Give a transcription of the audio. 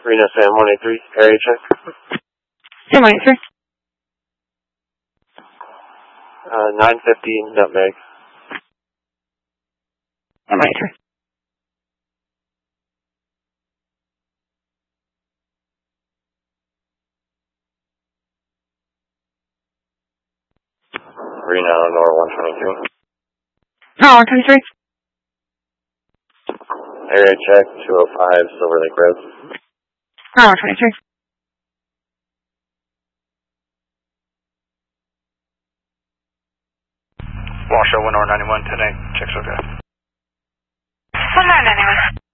Reno Sam 183, area check. Sam 183. 950 Nutmeg. Sam 183. Reno Nor 123. Oh, 123. Area check 205 Silver Lake Road. Oh, 123. Washoe 1 or 91 today. Checks okay. 1991.